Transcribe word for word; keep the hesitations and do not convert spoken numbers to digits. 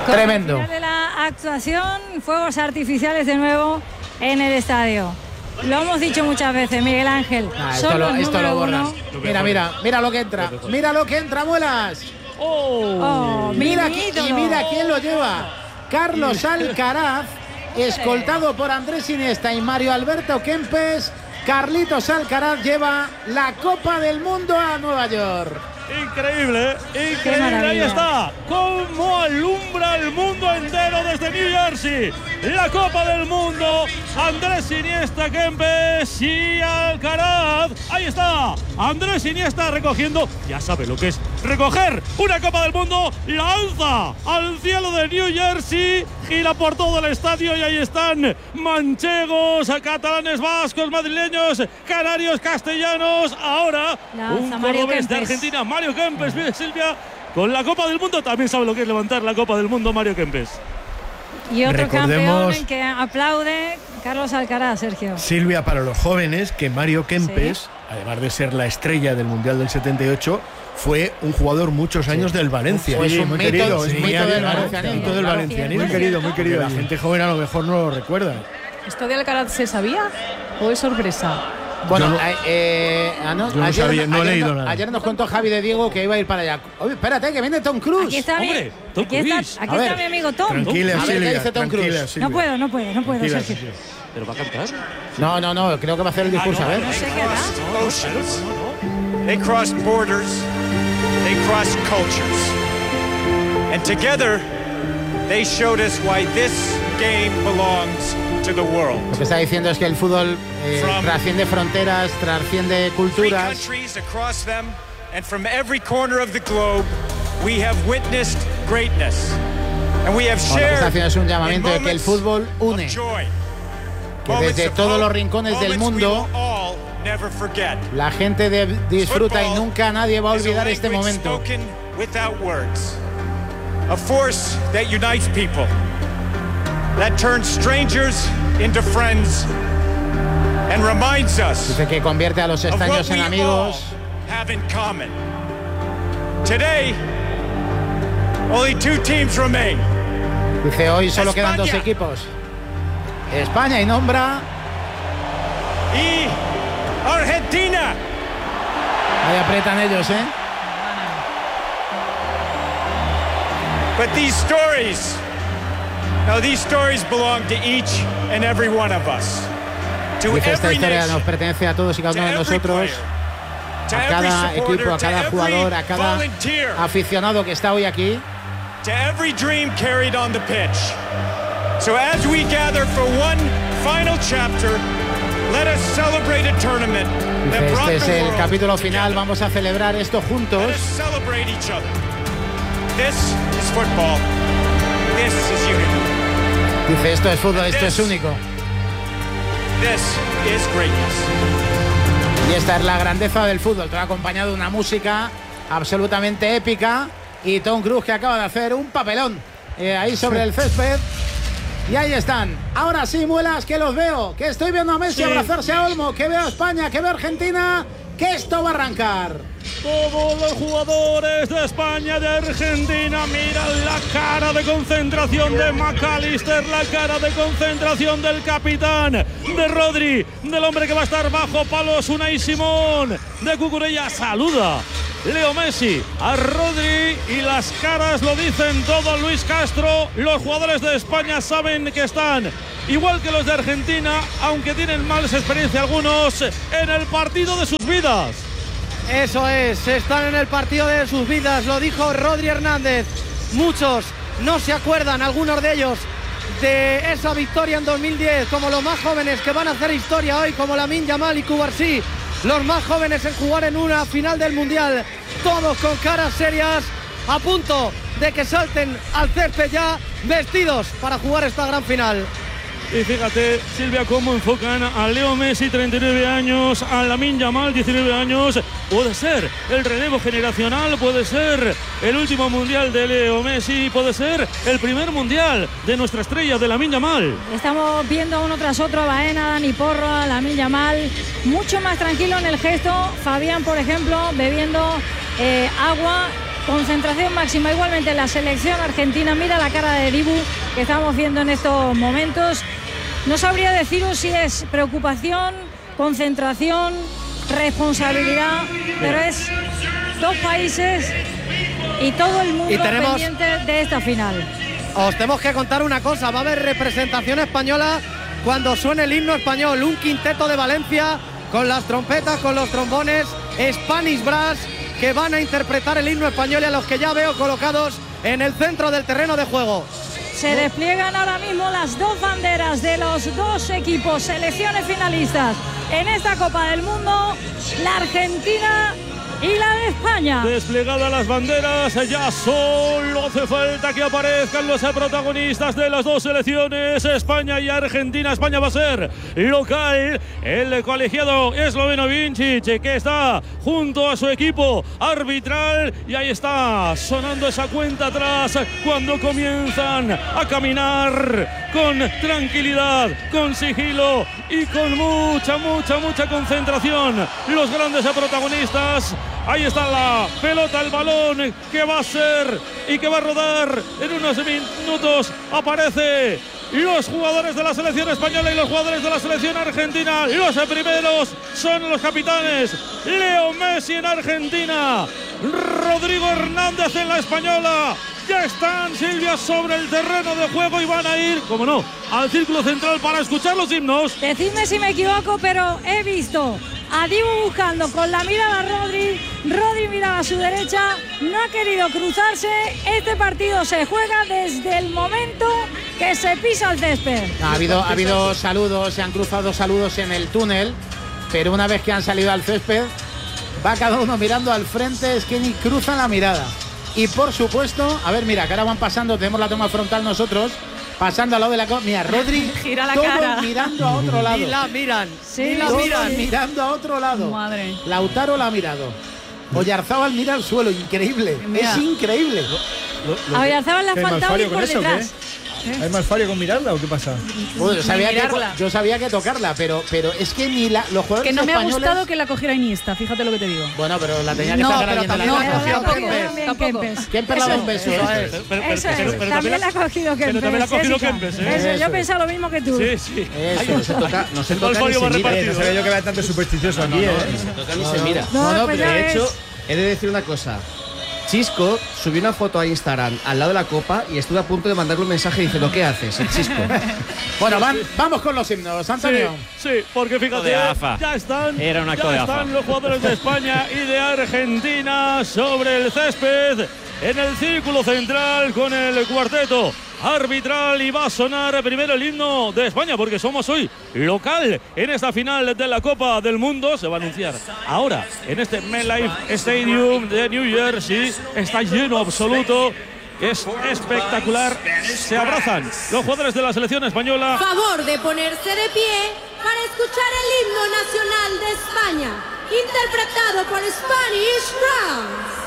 Tremendo. Al final de la actuación, fuegos artificiales de nuevo en el estadio. Lo hemos dicho muchas veces, Miguel Ángel. Ah, esto lo, esto lo borras. Mira, mira, mira lo que entra. Mira lo que entra, Muelas. Oh, oh mira qui, y mira quién lo lleva. Carlos Alcaraz, escoltado por Andrés Iniesta y Mario Alberto Kempes. Carlitos Alcaraz lleva la Copa del Mundo a Nueva York. Increíble, ¿eh? Increíble, ahí está. Cómo alumbra el mundo entero desde New Jersey. La Copa del Mundo, Andrés Iniesta, Kempes y Alcaraz. Ahí está, Andrés Iniesta recogiendo, ya sabe lo que es recoger una Copa del Mundo, la alza al cielo de New Jersey, gira por todo el estadio y ahí están manchegos, catalanes, vascos, madrileños, canarios, castellanos. Ahora un cordobés de Argentina, Mario Kempes, mire Silvia, con la Copa del Mundo, también sabe lo que es levantar la Copa del Mundo Mario Kempes. Y otro campeón en que aplaude Carlos Alcaraz, Sergio. Silvia, para los jóvenes, que Mario Kempes, sí, además de ser la estrella del Mundial del setenta y ocho, fue un jugador muchos años sí. del Valencia. Pues sí, un muy mito, querido. Sí, muy mito del valencianismo. Mito del valencianismo. Muy querido, muy querido. La gente joven a lo mejor no lo recuerda. ¿Esto de Alcaraz se sabía o es sorpresa? Bueno, no, eh, ah, no, no ayer, sabía, no ayer, he leído no, nada. Ayer nos contó Javi de Diego que iba a ir para allá. Oye, espérate, que viene Tom Cruise. Aquí está, Hombre, mi, Tom aquí está, aquí está mi amigo Tom. Tranquila, a ver, Silvia, ¿qué dice Tom Cruise? Silvia. No puedo, no puedo, no puedo, tranquila, Sergio. Silvia. ¿Pero va a cantar? No, no, no, creo que va a hacer el discurso, ah, no, a ver. No sé qué da. Oceans. They cross borders. They cross cultures. And together, they showed us why this game belongs to the world. Lo que está diciendo es que el fútbol eh, trasciende fronteras, trasciende culturas. Countries across them, and from every corner of the globe, we have witnessed greatness. And we have shared. Lo que está haciendo es un llamamiento de que el fútbol une. Que desde todos los rincones del mundo la gente de, disfruta y nunca nadie va a olvidar este momento. A force that unites people, that turns strangers into friends and reminds us Dice que convierte a los extraños en amigos. Have in common. Today, only two teams remain. Dice hoy solo quedan dos equipos. España y nombra y Argentina. Ahí apretan ellos, ¿eh? But these stories, now these stories belong to each and every one of us. To Dice, esta every historia nation, nos pertenece a todos y cada uno de nosotros, a cada equipo, a cada jugador, a cada aficionado que está hoy aquí. To every dream carried on the pitch. So as we gather for one final chapter, let us celebrate a tournament that brought Este es the el world capítulo final, together. vamos a celebrar esto juntos. Let us celebrate each other. This is football. This is unity. Dice, esto es fútbol, esto es único. This is greatness. Y esta es la grandeza del fútbol. Te ha acompañado una música absolutamente épica y Tom Cruise, que acaba de hacer un papelón eh, ahí sobre el césped. Y ahí están. Ahora sí, Muelas, que los veo. Que estoy viendo a Messi sí, abrazarse a Olmo. Que veo a España, que veo a Argentina. Que esto va a arrancar. Todos los jugadores de España, de Argentina, miran la cara de concentración de McAllister, la cara de concentración del capitán, de Rodri, del hombre que va a estar bajo palos, Unai Simón, de Cucurella. Saluda Leo Messi a Rodri y las caras lo dicen todo. Luis Castro, los jugadores de España saben que están igual que los de Argentina, aunque tienen más experiencia algunos, en el partido de sus vidas. Eso es, están en el partido de sus vidas, lo dijo Rodri Hernández. Muchos no se acuerdan, algunos de ellos, de esa victoria en dos mil diez, como los más jóvenes que van a hacer historia hoy, como Lamine Yamal y Cubarsí, los más jóvenes en jugar en una final del Mundial, todos con caras serias, a punto de que salten al césped ya, vestidos para jugar esta gran final. Y fíjate, Silvia, cómo enfocan a Leo Messi, treinta y nueve años, a Lamine Yamal, diecinueve años. Puede ser el relevo generacional, puede ser el último mundial de Leo Messi, puede ser el primer mundial de nuestra estrella, de Lamine Yamal. Estamos viendo uno tras otro a Baena, Dani Porro, a Lamine Yamal, mucho más tranquilo en el gesto. Fabián, por ejemplo, bebiendo eh, agua concentración máxima igualmente en la selección argentina. Mira la cara de Dibu que estamos viendo en estos momentos. No sabría deciros si es preocupación, concentración, responsabilidad, pero es dos países y todo el mundo y tenemos, pendiente de esta final. Os tenemos que contar una cosa, va a haber representación española cuando suene el himno español, un quinteto de Valencia con las trompetas, con los trombones, Spanish Brass, que van a interpretar el himno español y a los que ya veo colocados en el centro del terreno de juego. Se despliegan ahora mismo las dos banderas de los dos equipos, selecciones finalistas en esta Copa del Mundo, la Argentina y la de España. Desplegadas las banderas, ya solo hace falta que aparezcan los protagonistas de las dos selecciones, España y Argentina. España va a ser local, el colegiado esloveno Vincic, que está junto a su equipo arbitral, y ahí está sonando esa cuenta atrás cuando comienzan a caminar con tranquilidad, con sigilo y con mucha, mucha, mucha concentración los grandes protagonistas. Ahí está la pelota, el balón que va a ser y que va a rodar en unos minutos. Aparece los jugadores de la selección española y los jugadores de la selección argentina. Los primeros son los capitanes. Leo Messi en Argentina, Rodrigo Hernández en la española. Ya están, Silvia, sobre el terreno de juego y van a ir, como no, al círculo central para escuchar los himnos. Decidme si me equivoco, pero he visto a Dibu buscando con la mirada a Rodri. Rodri miraba a su derecha, no ha querido cruzarse. Este partido se juega desde el momento que se pisa el césped. No, ha habido, ha habido saludos, se han cruzado saludos en el túnel, pero una vez que han salido al césped, va cada uno mirando al frente, es que ni cruzan la mirada. Y por supuesto, a ver, mira, que ahora van pasando, tenemos la toma frontal nosotros, pasando al lado de la... Mira, Rodri, gira la todos cara. mirando a otro lado. Y la miran, Sí, y la Todos miran. mirando a otro lado. Madre. Lautaro la ha mirado. Oyarzábal mira al suelo, increíble. Mira. Es increíble. A Oyarzábal le ha ¿Qué hay faltado malfario ir con por eso, detrás. ¿Hay malfario con mirarla o qué pasa? Bueno, yo, sabía que, mirarla. yo sabía que tocarla, pero, pero es que ni la, los jugadores Que no me ha españoles... gustado que la cogiera Iniesta, fíjate lo que te digo. Bueno, pero la tenía que No, sacar pero alguien de la también casa. la cogió Tampoco, Kempes. también Tampoco. Kempes. ¿Quién perlaba Eso un beso? Eso Eso es. es. Pero- pero- Eso pero- es, pero también la ha también cogido Kempes. pero también la ha cogido Jessica. Kempes, ¿eh? Eso, Eso yo es. pensaba lo mismo que tú. Sí, sí. Eso. No se toca, no se El toca ni malfario va se mira. repartido. No sabía yo que era tanto supersticioso aquí, ¿eh? No se toca ni se mira. No, No, no, pues pero ya De ves. hecho, he de decir una cosa. Chisco subió una foto a Instagram al lado de la copa y estuve a punto de mandarle un mensaje diciendo ¿qué haces, el Chisco? Bueno, van- vamos con los himnos, Antonio. Sí, sí, porque fíjate, de AFA. ya están, Era un acto ya de están AFA. los jugadores de España y de Argentina sobre el césped en el círculo central con el cuarteto arbitral, y va a sonar primero el himno de España porque somos hoy local en esta final de la Copa del Mundo. Se va a anunciar ahora en este MetLife Stadium de New Jersey. Está lleno absoluto. Es espectacular. Se abrazan los jugadores de la selección española. Favor de ponerse de pie para escuchar el himno nacional de España, interpretado por Spanish Brass.